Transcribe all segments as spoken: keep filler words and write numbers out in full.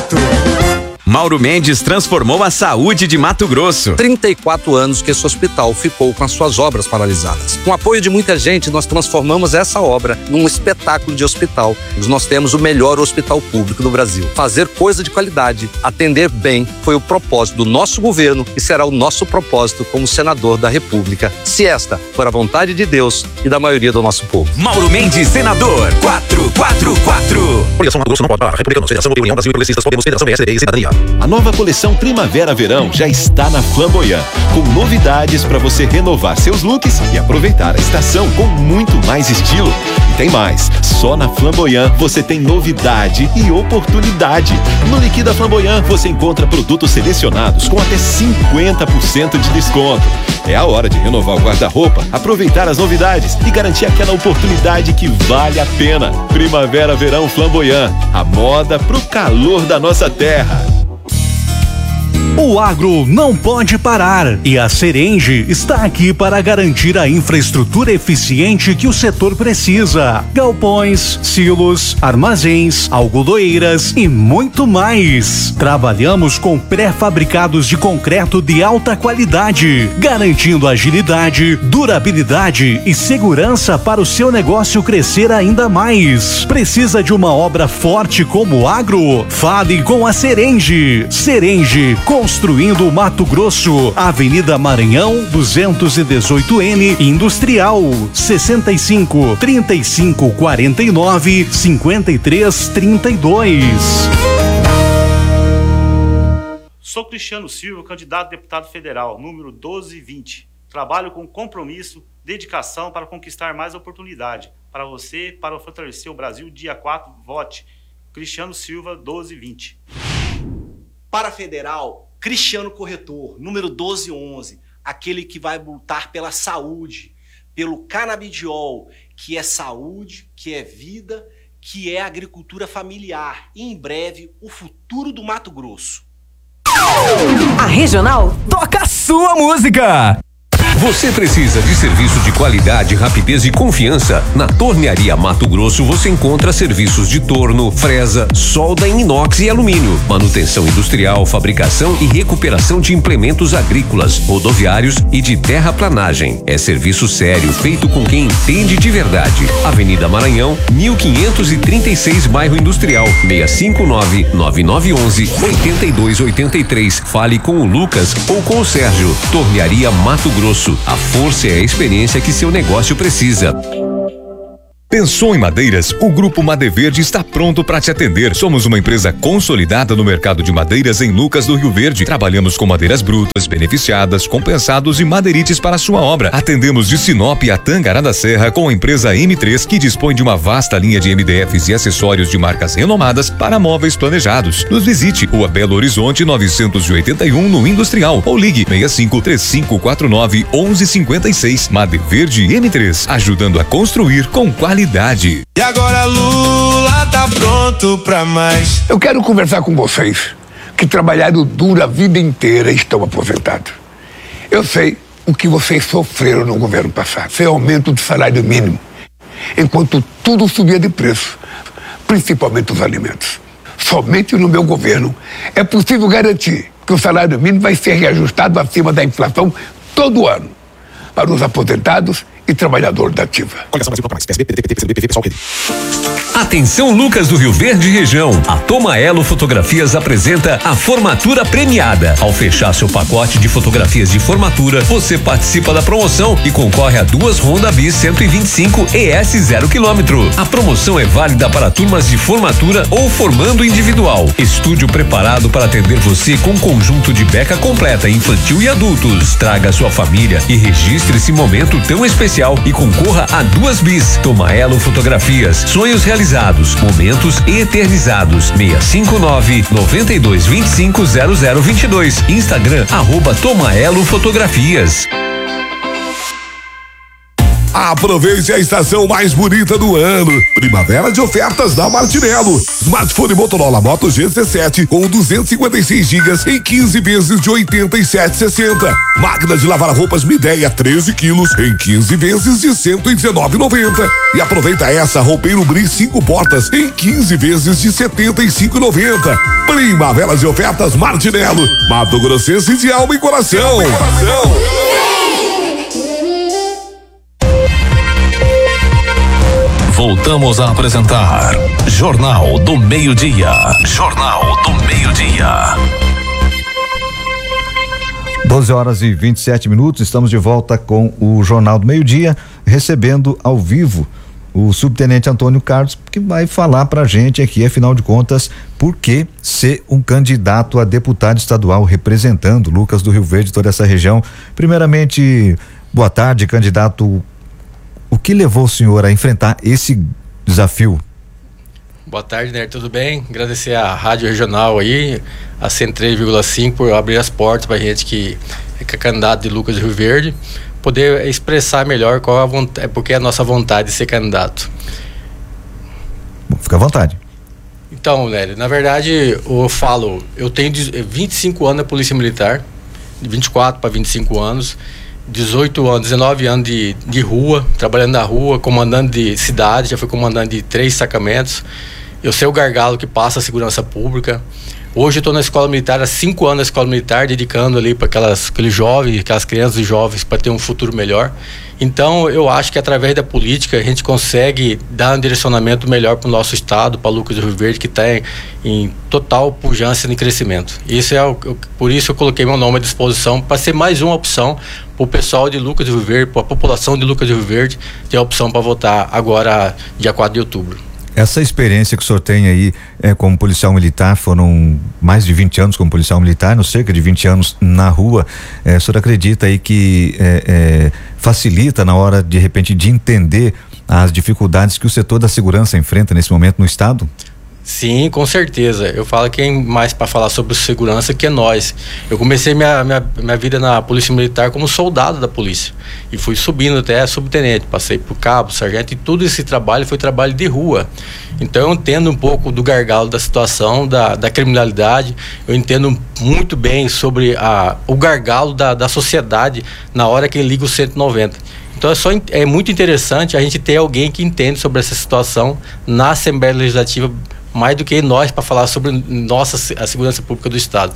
quatro. Mauro Mendes transformou a saúde de Mato Grosso. trinta e quatro anos que esse hospital ficou com as suas obras paralisadas. Com o apoio de muita gente, nós transformamos essa obra num espetáculo de hospital. Nós temos o melhor hospital público do Brasil. Fazer coisa de qualidade, atender bem, foi o propósito do nosso governo e será o nosso propósito como senador da República, se esta for a vontade de Deus e da maioria do nosso povo. Mauro Mendes, senador, quatro quatro quatro. Coligação Mato Grosso não pode parar. Republicanos, Federação União Brasil e Progressistas, Podemos, Federação P S D e Cidadania. A nova coleção Primavera-Verão já está na Flamboyant, com novidades para você renovar seus looks e aproveitar a estação com muito mais estilo. E tem mais, só na Flamboyant você tem novidade e oportunidade. No Liquida Flamboyant você encontra produtos selecionados com até cinquenta por cento de desconto. É a hora de renovar o guarda-roupa, aproveitar as novidades e garantir aquela oportunidade que vale a pena. Primavera-Verão Flamboyant, a moda pro calor da nossa terra. O agro não pode parar e a Serenge está aqui para garantir a infraestrutura eficiente que o setor precisa. Galpões, silos, armazéns, algodoeiras e muito mais. Trabalhamos com pré-fabricados de concreto de alta qualidade, garantindo agilidade, durabilidade e segurança para o seu negócio crescer ainda mais. Precisa de uma obra forte como o agro? Fale com a Serenge. Serenge, construindo Mato Grosso, Avenida Maranhão, duzentos e dezoito N, Industrial, sessenta e cinco, trinta e cinco, quarenta e nove, cinquenta e três, trinta e dois. Sou Cristiano Silva, candidato a deputado federal, número doze vinte. Trabalho com compromisso, dedicação para conquistar mais oportunidade. Para você, para fortalecer o Brasil, dia quatro, vote. Cristiano Silva, doze vinte. Para federal, Cristiano Corretor, número doze onze, aquele que vai lutar pela saúde, pelo canabidiol, que é saúde, que é vida, que é agricultura familiar e, em breve, o futuro do Mato Grosso. A Regional toca a sua música. Você precisa de serviço de qualidade, rapidez e confiança? Na Tornearia Mato Grosso você encontra serviços de torno, fresa, solda em inox e alumínio, manutenção industrial, fabricação e recuperação de implementos agrícolas, rodoviários e de terraplanagem. É serviço sério, feito com quem entende de verdade. Avenida Maranhão, mil quinhentos e trinta e seis, bairro Industrial, seis cinco nove, nove nove um um, oito dois oito três. Fale com o Lucas ou com o Sérgio. Tornearia Mato Grosso. A força é a experiência que seu negócio precisa. Pensou em madeiras? O Grupo Madeverde está pronto para te atender. Somos uma empresa consolidada no mercado de madeiras em Lucas do Rio Verde. Trabalhamos com madeiras brutas, beneficiadas, compensados e madeirites para sua obra. Atendemos de Sinop a Tangará da Serra com a empresa M três, que dispõe de uma vasta linha de M D Fs e acessórios de marcas renomadas para móveis planejados. Nos visite, Rua Belo Horizonte novecentos e oitenta e um, no Industrial, ou ligue seis cinco três cinco quatro nove um um cinco seis. Madeverde M três, ajudando a construir com qualidade. E agora Lula tá pronto pra mais. Eu quero conversar com vocês que trabalharam duro a vida inteira e estão aposentados. Eu sei o que vocês sofreram no governo passado. Foi aumento do salário mínimo, enquanto tudo subia de preço, principalmente os alimentos. Somente no meu governo é possível garantir que o salário mínimo vai ser reajustado acima da inflação todo ano para os aposentados e trabalhador da ativa. Atenção, Lucas do Rio Verde e região. A Tomaelo Fotografias apresenta a formatura premiada. Ao fechar seu pacote de fotografias de formatura, você participa da promoção e concorre a duas Honda Bis cento e vinte e cinco E S zero quilômetro. A promoção é válida para turmas de formatura ou formando individual. Estúdio preparado para atender você com conjunto de beca completa, infantil e adultos. Traga sua família e registre esse momento tão especial e concorra a duas bis. Tomaelo Fotografias, sonhos realizados, momentos eternizados. seis cinco nove, nove dois dois cinco, zero zero dois dois. Instagram, arroba Tomaelo Fotografias. Aproveite a estação mais bonita do ano. Primavera de ofertas da Martinello. Smartphone Motorola Moto G dezessete com duzentos e cinquenta e seis gigas em quinze vezes de oitenta e sete reais e sessenta centavos. Máquina de lavar roupas Midea treze quilos em quinze vezes de cento e dezenove reais e noventa centavos. E aproveita essa roupeiro Bri cinco portas em quinze vezes de setenta e cinco reais e noventa centavos. Primavera de ofertas Martinello. Mato Grossense de alma e coração. coração. Voltamos a apresentar Jornal do Meio-Dia. Jornal do Meio-Dia. doze horas e vinte e sete minutos, estamos de volta com o Jornal do Meio-Dia, recebendo ao vivo o subtenente Antônio Carlos, que vai falar pra gente aqui, afinal de contas, por que ser um candidato a deputado estadual representando Lucas do Rio Verde, toda essa região. Primeiramente, boa tarde, candidato. O que levou o senhor a enfrentar esse desafio? Boa tarde, né? Tudo bem? Agradecer a Rádio Regional aí, a cento e três vírgula cinco, por abrir as portas pra gente que é candidato de Lucas do Rio Verde, poder expressar melhor qual a vontade, porque é a nossa vontade de ser candidato. Bom, fica à vontade. Então, Nery, na verdade, eu falo, eu tenho vinte e cinco anos na Polícia Militar, de vinte e quatro para vinte e cinco anos, dezoito anos, dezenove anos de, de rua, trabalhando na rua, comandante de cidade, já fui comandante de três destacamentos. Eu sei o gargalo que passa a segurança pública. Hoje eu estou na escola militar, há cinco anos na escola militar, dedicando ali para aquelas aqueles jovens, aquelas crianças e jovens para ter um futuro melhor. Então eu acho que através da política a gente consegue dar um direcionamento melhor para o nosso estado, para Lucas do Rio Verde, que está em, em total pujança de crescimento. Isso é o, por isso eu coloquei meu nome à disposição, para ser mais uma opção para o pessoal de Lucas do Rio Verde, para a população de Lucas do Rio Verde, ter a opção para votar agora, dia quatro de outubro. Essa experiência que o senhor tem aí é, como policial militar, foram mais de vinte anos como policial militar, não cerca de vinte anos na rua, é, o senhor acredita aí que é, é, facilita na hora de repente de entender as dificuldades que o setor da segurança enfrenta nesse momento no estado? Sim, com certeza. Eu falo quem mais para falar sobre segurança que é nós. Eu comecei minha, minha, minha vida na Polícia Militar como soldado da polícia e fui subindo até subtenente, passei por cabo, sargento, e todo esse trabalho foi trabalho de rua. Então eu entendo um pouco do gargalo da situação, da, da criminalidade, eu entendo muito bem sobre a, o gargalo da, da sociedade na hora que liga o cento e noventa. Então é, só, é muito interessante a gente ter alguém que entende sobre essa situação na Assembleia Legislativa, mais do que nós, para falar sobre nossa a segurança pública do estado.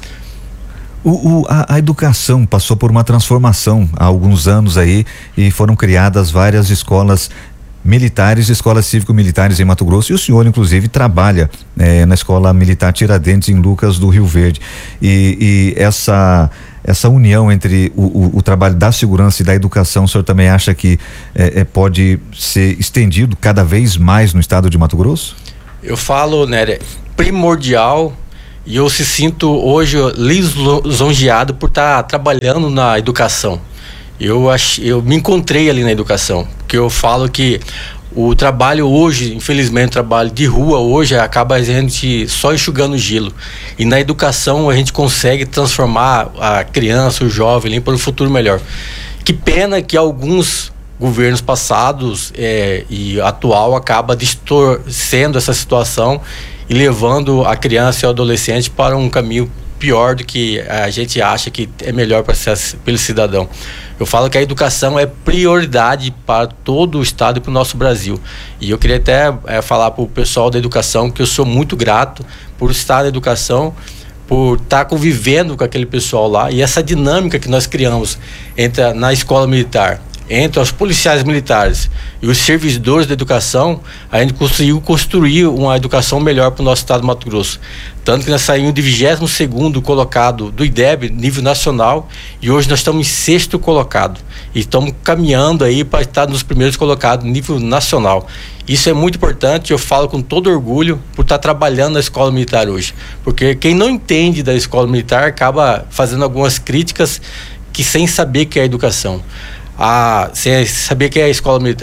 O, o, a, a educação passou por uma transformação há alguns anos aí e foram criadas várias escolas militares, escolas cívico-militares em Mato Grosso, e o senhor inclusive trabalha eh, na Escola Militar Tiradentes em Lucas do Rio Verde, e, e essa essa união entre o, o, o trabalho da segurança e da educação, o senhor também acha que eh, eh, pode ser estendido cada vez mais no estado de Mato Grosso? Eu falo, né, primordial, e eu se sinto hoje lisonjeado por estar tá trabalhando na educação. Eu, ach, eu me encontrei ali na educação, porque eu falo que o trabalho hoje, infelizmente, o trabalho de rua hoje acaba a gente só enxugando gelo. E na educação a gente consegue transformar a criança, o jovem ali para um futuro melhor. Que pena que alguns governos passados é, e atual acaba distorcendo essa situação e levando a criança e o adolescente para um caminho pior do que a gente acha que é melhor para pelo cidadão. Eu falo que a educação é prioridade para todo o estado e para o nosso Brasil. E eu queria até é, falar para o pessoal da educação que eu sou muito grato por estar na educação, por estar convivendo com aquele pessoal lá, e essa dinâmica que nós criamos entre, na escola militar, entre os policiais militares e os servidores da educação, a gente conseguiu construir uma educação melhor para o nosso estado do Mato Grosso. Tanto que nós saímos de vigésimo segundo colocado do I D E B, nível nacional, e hoje nós estamos em sexto colocado. E estamos caminhando aí para estar nos primeiros colocados, nível nacional. Isso é muito importante, eu falo com todo orgulho por estar trabalhando na escola militar hoje. Porque quem não entende da escola militar acaba fazendo algumas críticas que sem saber que é a educação. A, sem saber que é a escola militar.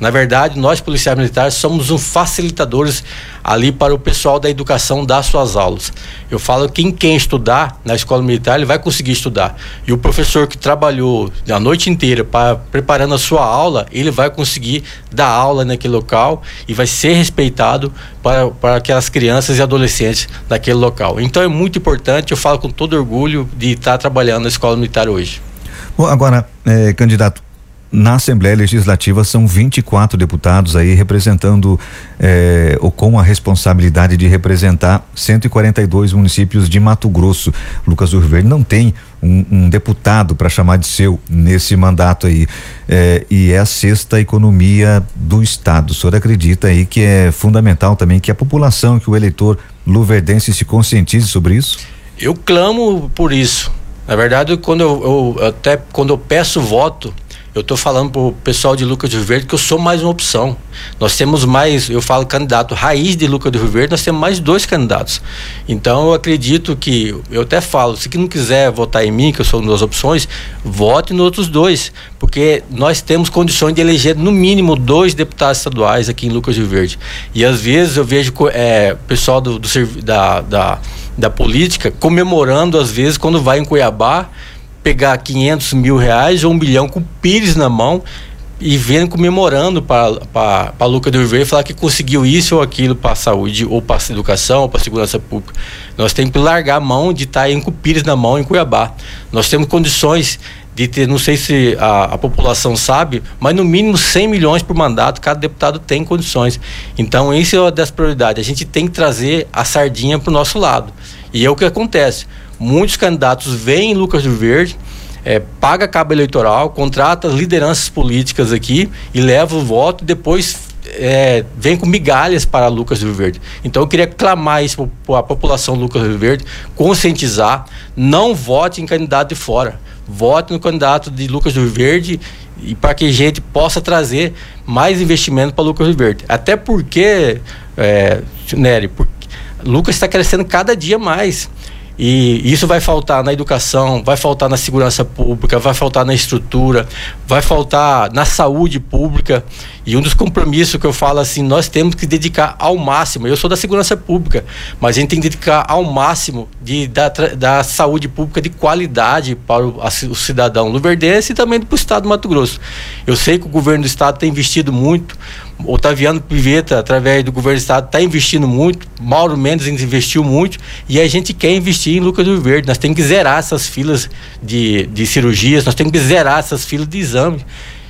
Na verdade, nós policiais militares somos um facilitadores ali para o pessoal da educação dar suas aulas. Eu falo que quem quer estudar na escola militar, ele vai conseguir estudar. E o professor que trabalhou a noite inteira para preparando a sua aula, ele vai conseguir dar aula naquele local e vai ser respeitado para, para aquelas crianças e adolescentes daquele local. Então é muito importante, eu falo com todo orgulho de estar trabalhando na escola militar hoje. Bom, agora, eh, candidato, na Assembleia Legislativa são vinte e quatro deputados aí representando eh, ou com a responsabilidade de representar cento e quarenta e dois municípios de Mato Grosso. Lucas do Rio Verde não tem um, um deputado para chamar de seu nesse mandato aí, eh, e é a sexta economia do estado. O senhor acredita aí que é fundamental também que a população, que o eleitor luverdense se conscientize sobre isso? Eu clamo por isso. Na verdade, quando eu, eu até quando eu peço voto, eu estou falando para o pessoal de Lucas do Rio Verde que eu sou mais uma opção. Nós temos mais, eu falo candidato raiz de Lucas do Rio Verde, nós temos mais dois candidatos. Então eu acredito que, eu até falo, se não quiser votar em mim, que eu sou uma das opções, vote nos outros dois, porque nós temos condições de eleger no mínimo dois deputados estaduais aqui em Lucas do Rio Verde. E às vezes eu vejo é, pessoal do, do, da, da, da política comemorando às vezes quando vai em Cuiabá, pegar quinhentos mil reais ou um milhão com o Pires na mão e vendo comemorando para Lucas do Rio Verde falar que conseguiu isso ou aquilo para a saúde ou para a educação ou para a segurança pública. Nós temos que largar a mão de estar indo com o Pires na mão em Cuiabá. Nós temos condições de ter, não sei se a, a população sabe, mas no mínimo cem milhões por mandato, cada deputado tem condições. Então isso é uma das prioridades, a gente tem que trazer a sardinha para o nosso lado. E é o que acontece. Muitos candidatos vêm em Lucas do Rio Verde, é, paga cabo eleitoral, contrata lideranças políticas aqui e leva o voto, depois é, vem com migalhas para Lucas do Rio Verde. Então eu queria clamar isso para a população do Lucas do Rio Verde, conscientizar, não vote em candidato de fora, vote no candidato de Lucas do Rio Verde e para que a gente possa trazer mais investimento para Lucas do Rio Verde. Até porque, é, Nery, porque Lucas está crescendo cada dia mais. E isso vai faltar na educação, vai faltar na segurança pública, vai faltar na estrutura, vai faltar na saúde pública. E um dos compromissos que eu falo assim, nós temos que dedicar ao máximo. Eu sou da segurança pública, mas a gente tem que dedicar ao máximo de, da, da saúde pública de qualidade para o, a, o cidadão luverdense e também para o estado do Mato Grosso. Eu sei que o governo do estado tem investido muito, Otaviano Pivetta, através do governo do estado, está investindo muito, Mauro Mendes investiu muito e a gente quer investir em Lucas do Rio Verde. Nós temos que zerar essas filas de, de cirurgias, nós temos que zerar essas filas de exame.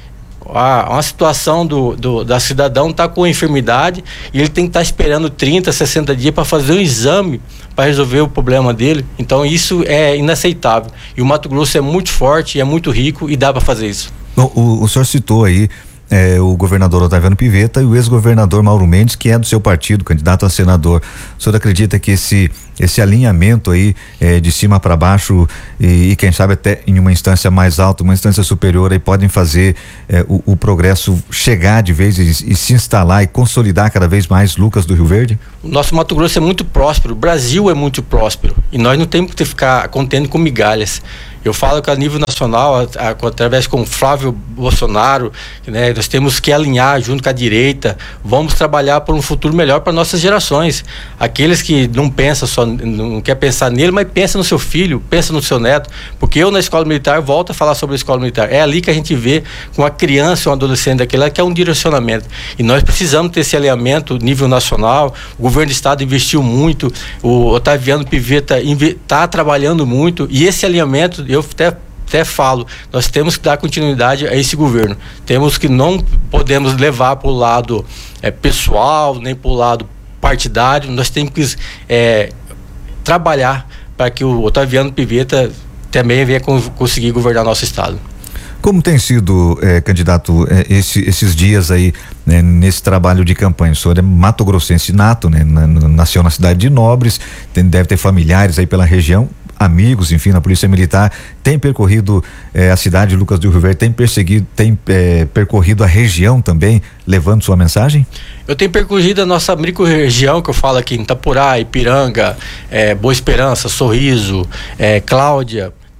A, uma situação do, do, da cidadão está com enfermidade e ele tem que estar tá esperando trinta, sessenta dias para fazer um exame para resolver o problema dele. Então isso é inaceitável. E o Mato Grosso é muito forte, é muito rico e dá para fazer isso. O, o, o senhor citou aí É, o governador Otaviano Pivetta e o ex-governador Mauro Mendes, que é do seu partido, candidato a senador. O senhor acredita que esse esse alinhamento aí é, de cima para baixo e, e quem sabe até em uma instância mais alta, uma instância superior aí podem fazer é, o, o progresso chegar de vez e, e se instalar e consolidar cada vez mais Lucas do Rio Verde? O nosso Mato Grosso é muito próspero, o Brasil é muito próspero e nós não temos que ficar contendo com migalhas. Eu falo que a nível nacional, a, a, através com Flávio Bolsonaro, né, nós temos que alinhar junto com a direita, vamos trabalhar por um futuro melhor para nossas gerações. Aqueles que não pensam só, não quer pensar nele, mas pensa no seu filho, pensa no seu neto, porque eu na escola militar volto a falar sobre a escola militar. É ali que a gente vê com a criança ou um adolescente daquele lá que é um direcionamento. E nós precisamos ter esse alinhamento nível nacional. O governo do estado investiu muito, o Otaviano Pivetta está trabalhando muito e esse alinhamento eu até, até falo, nós temos que dar continuidade a esse governo. Temos que não podemos levar para o lado é, pessoal, nem para o lado partidário. Nós temos que é, trabalhar para que o Otaviano Pivetta também venha com, conseguir governar nosso estado. Como tem sido, eh, candidato, eh, esse, esses dias aí, né, nesse trabalho de campanha? O senhor é mato-grossense nato, né? Na, nasceu na cidade de Nobres, tem, deve ter familiares aí pela região, amigos, enfim, na Polícia Militar, tem percorrido eh, a cidade de Lucas do Rio Verde, tem perseguido, tem eh, percorrido a região também, levando sua mensagem? Eu tenho percorrido a nossa micro-região, que eu falo aqui em Itapurá, Ipiranga, eh, Boa Esperança, Sorriso, eh, Cláudia.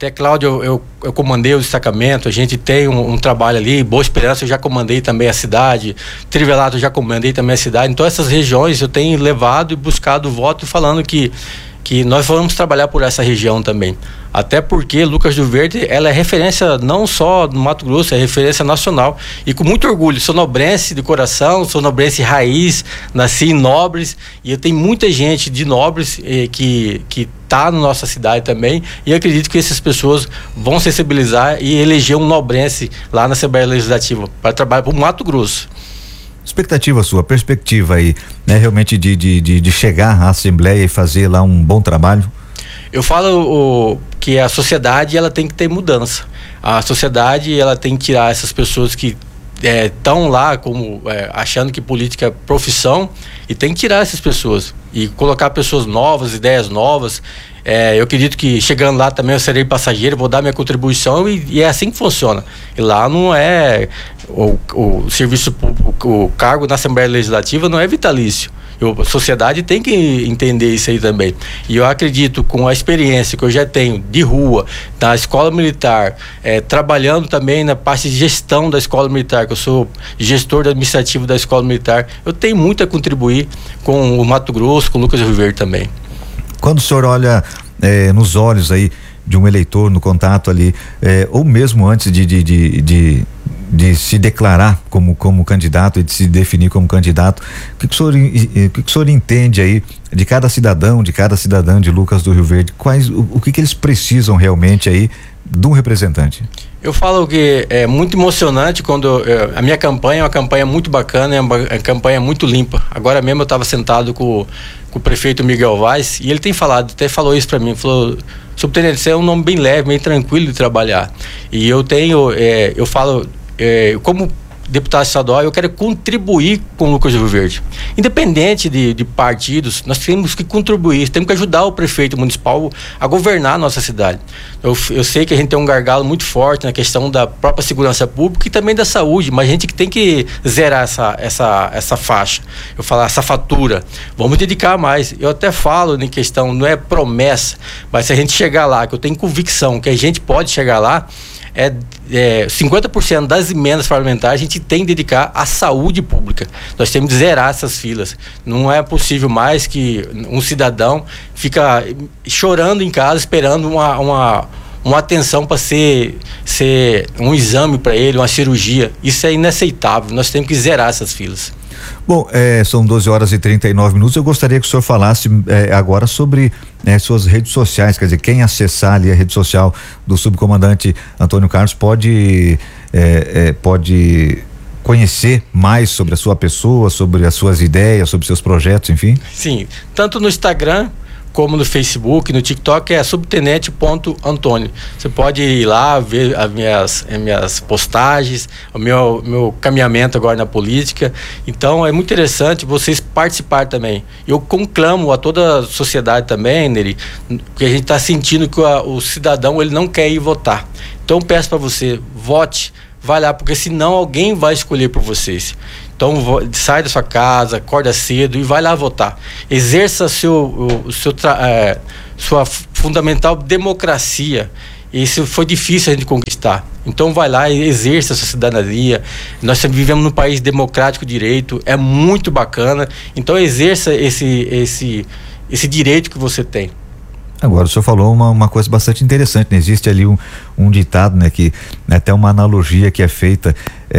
Até, Cláudio, eu, eu, eu comandei o destacamento, a gente tem um, um trabalho ali, Boa Esperança eu já comandei também a cidade, Trivelato eu já comandei também a cidade, então essas regiões eu tenho levado e buscado voto falando que, que nós vamos trabalhar por essa região também. Até porque Lucas do Verde, ela é referência não só no Mato Grosso, é referência nacional. E com muito orgulho, sou nobrense de coração, sou nobrense raiz, nasci em Nobres, e eu tenho muita gente de Nobres eh, que que está na nossa cidade também, e eu acredito que essas pessoas vão sensibilizar e eleger um nobrense lá na Assembleia Legislativa para trabalhar para o Mato Grosso. Expectativa sua, perspectiva aí, né, realmente de, de, de, de chegar à Assembleia e fazer lá um bom trabalho? Eu falo o, que a sociedade ela tem que ter mudança. A sociedade ela tem que tirar essas pessoas que estão é, lá como é, achando que política é profissão, e tem que tirar essas pessoas e colocar pessoas novas, ideias novas. É, eu acredito que chegando lá também eu serei passageiro, vou dar minha contribuição, e, e é assim que funciona. E lá não é o, o serviço público, o cargo na Assembleia Legislativa não é vitalício. Eu, a sociedade tem que entender isso aí também. E eu acredito, com a experiência que eu já tenho de rua, da escola militar, é, trabalhando também na parte de gestão da escola militar, que eu sou gestor administrativo da escola militar, eu tenho muito a contribuir com o Mato Grosso, com o Lucas do Rio Verde também. Quando o senhor olha é, nos olhos aí de um eleitor, no contato ali, é, ou mesmo antes de, de, de, de, de se declarar como, como candidato e de se definir como candidato, o que, que, o senhor, o que, que o senhor entende aí de cada cidadão, de cada cidadã de Lucas do Rio Verde? Quais, o, o que, que eles precisam realmente aí de um representante? Eu falo que é muito emocionante quando é, a minha campanha é uma campanha muito bacana, é uma, é uma campanha muito limpa. Agora mesmo eu estava sentado com, com o prefeito Miguel Vaz, e ele tem falado, até falou isso para mim, falou: subtenente, você é um nome bem leve, bem tranquilo de trabalhar. E eu tenho, é, eu falo, é, como deputado estadual, eu quero contribuir com o Lucas do Rio Verde. Independente de, de partidos, nós temos que contribuir, temos que ajudar o prefeito municipal a governar a nossa cidade. Eu, eu sei que a gente tem um gargalo muito forte na questão da própria segurança pública e também da saúde, mas a gente tem que zerar essa, essa, essa faixa, eu falo, essa fatura. Vamos dedicar mais. Eu até falo em questão, não é promessa, mas se a gente chegar lá, que eu tenho convicção que a gente pode chegar lá, É, é, cinquenta por cento das emendas parlamentares a gente tem que dedicar à saúde pública. Nós temos que zerar essas filas. Não é possível mais que um cidadão fica chorando em casa esperando uma, uma, uma atenção para ser, ser um exame para ele, uma cirurgia. Isso é inaceitável. Nós temos que zerar essas filas. Bom, é, são doze horas e trinta e nove minutos. Eu gostaria que o senhor falasse é, agora sobre é, suas redes sociais, quer dizer, quem acessar ali a rede social do subcomandante Antônio Carlos pode, é, é, pode conhecer mais sobre a sua pessoa, sobre as suas ideias, sobre seus projetos, enfim? Sim, tanto no Instagram como no Facebook, no TikTok, é subtenente ponto Antônio. Você pode ir lá ver as minhas, as minhas postagens, o meu, meu caminhamento agora na política. Então é muito interessante vocês participarem também. Eu conclamo a toda a sociedade também, Nery, porque a gente está sentindo que a, o cidadão ele não quer ir votar. Então peço para você, vote, vai lá, porque senão alguém vai escolher por vocês. Então sai da sua casa, acorda cedo e vai lá votar. Exerça seu, o, seu é, sua fundamental democracia. Isso foi difícil a gente conquistar. Então vai lá e exerça a sua cidadania. Nós vivemos num país democrático de direito, é muito bacana. Então exerça esse, esse, esse direito que você tem. Agora, o senhor falou uma, uma coisa bastante interessante, né? Existe ali um, um ditado, né? Que né, até uma analogia que é feita,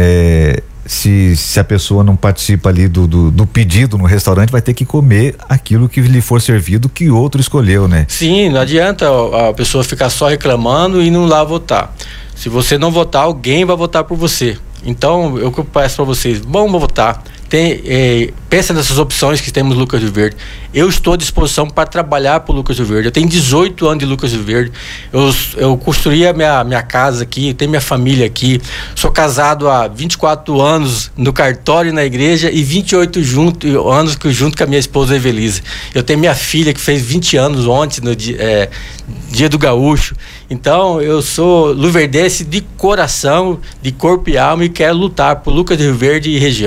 é, se, se a pessoa não participa ali do, do, do pedido no restaurante, vai ter que comer aquilo que lhe for servido que outro escolheu, né? Sim, não adianta a, a pessoa ficar só reclamando e não lá votar. Se você não votar, alguém vai votar por você. Então, eu peço para vocês, vamos votar. Tem, eh, pensa nessas opções que temos no Lucas do Verde. Eu estou à disposição para trabalhar para o Lucas do Verde. Eu tenho dezoito anos de Lucas do Verde. Eu, eu construí a minha, minha casa aqui, tenho minha família aqui. Sou casado há vinte e quatro anos no cartório e na igreja e vinte e oito junto, anos junto com a minha esposa Evelise. Eu tenho minha filha que fez vinte anos ontem, no dia, é, dia do Gaúcho. Então, eu sou luverdense de coração, de corpo e alma, e quero lutar por Lucas do Rio Verde e região.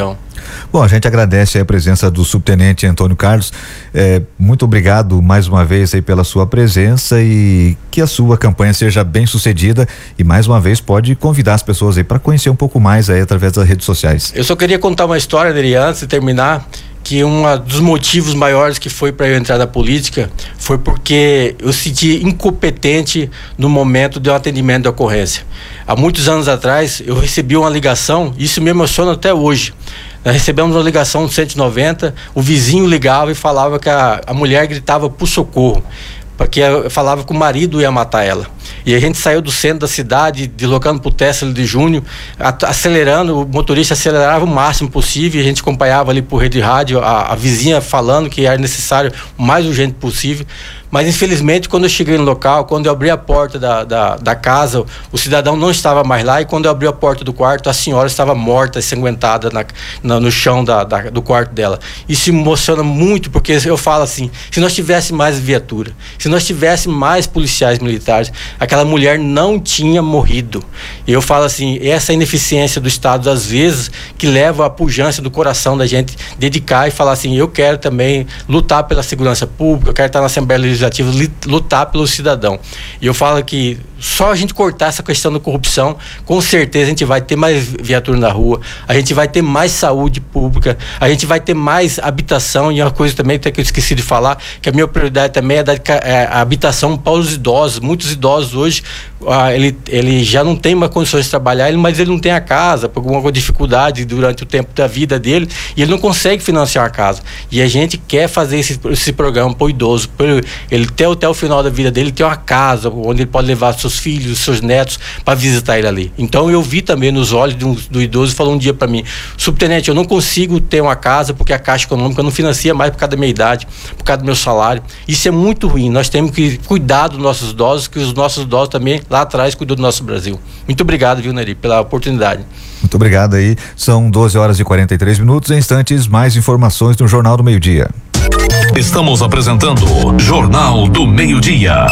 Bom, a gente agradece a presença do subtenente Antônio Carlos. É, muito obrigado mais uma vez aí pela sua presença e que a sua campanha seja bem sucedida, e mais uma vez pode convidar as pessoas aí para conhecer um pouco mais aí através das redes sociais. Eu só queria contar uma história, Neri, antes de terminar, que um dos motivos maiores que foi para eu entrar na política foi porque eu senti incompetente no momento de um atendimento de ocorrência. Há muitos anos atrás eu recebi uma ligação, isso me emociona até hoje. Nós recebemos uma ligação do cento e noventa, o vizinho ligava e falava que a, a mulher gritava por socorro, porque falava que o marido ia matar ela. E a gente saiu do centro da cidade, deslocando para o Tércio de Junho, acelerando, o motorista acelerava o máximo possível, e a gente acompanhava ali por rede rádio a, a vizinha falando que era necessário o mais urgente possível. Mas infelizmente, quando eu cheguei no local, quando eu abri a porta da, da, da casa, o cidadão não estava mais lá, e quando eu abri a porta do quarto, a senhora estava morta, ensanguentada na, na, no chão da, da, do quarto dela. Isso me emociona muito, porque eu falo assim, se nós tivéssemos mais viatura, se nós tivéssemos mais policiais militares, aquela mulher não tinha morrido. E eu falo assim, essa ineficiência do Estado, às vezes, que leva a pujança do coração da gente dedicar e falar assim, eu quero também lutar pela segurança pública, eu quero estar na Assembleia Legislativa, lutar pelo cidadão. E eu falo que só a gente cortar essa questão da corrupção, com certeza a gente vai ter mais viatura na rua, a gente vai ter mais saúde pública, a gente vai ter mais habitação. E uma coisa também até que eu esqueci de falar, que a minha prioridade também é, dar, é a habitação para os idosos. Muitos idosos hoje, ah, ele, ele já não tem mais condições de trabalhar, mas ele não tem a casa, por alguma dificuldade durante o tempo da vida dele, e ele não consegue financiar a casa. E a gente quer fazer esse, esse programa para o idoso, para ele ter até o final da vida dele, ter uma casa onde ele pode levar seus filhos, seus netos para visitar ele ali. Então eu vi também nos olhos do, do idoso, falou um dia para mim, subtenente, eu não consigo ter uma casa porque a Caixa Econômica não financia mais por causa da minha idade, por causa do meu salário. Isso é muito ruim. Nós temos que cuidar dos nossos idosos, que os nossos idosos também lá atrás cuidou do nosso Brasil. Muito obrigado, viu, Neri, pela oportunidade. Muito obrigado aí. São doze horas e quarenta e três minutos. Em instantes, mais informações no Jornal do Meio-Dia. Estamos apresentando Jornal do Meio-Dia.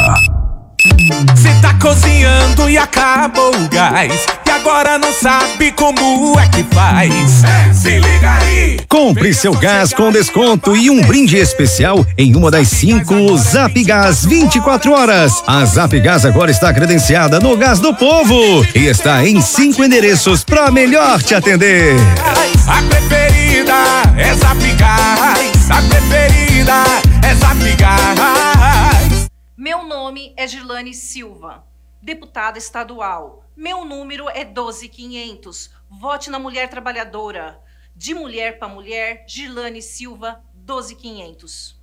Cê tá cozinhando e acabou o gás, e agora não sabe como é que faz. É, se liga aí. Compre seu gás com desconto e um brinde especial em uma das cinco Zap Gás vinte e quatro horas. A Zap Gás agora está credenciada no Gás do Povo e está em cinco endereços para melhor te atender. A preferida é Zap Gás, a preferida é Zap Gás. Meu nome é Girlane Silva, deputada estadual. Meu número é doze quinhentos. Vote na Mulher Trabalhadora. De mulher para mulher, Girlane Silva, doze quinhentos.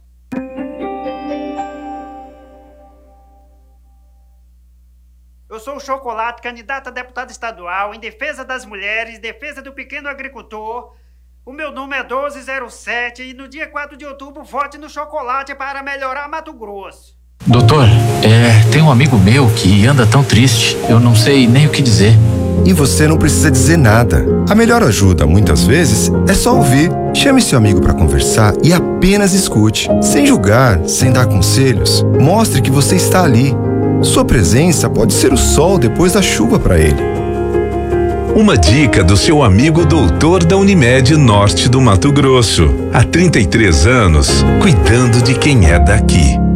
Eu sou o Chocolate, candidata a deputada estadual em defesa das mulheres, defesa do pequeno agricultor. O meu número é doze zero sete e no dia quatro de outubro vote no Chocolate para melhorar Mato Grosso. Doutor, é, tem um amigo meu que anda tão triste, eu não sei nem o que dizer. E você não precisa dizer nada. A melhor ajuda, muitas vezes, é só ouvir. Chame seu amigo para conversar e apenas escute. Sem julgar, sem dar conselhos, mostre que você está ali. Sua presença pode ser o sol depois da chuva para ele. Uma dica do seu amigo doutor da Unimed Norte do Mato Grosso. Há trinta e três anos, cuidando de quem é daqui.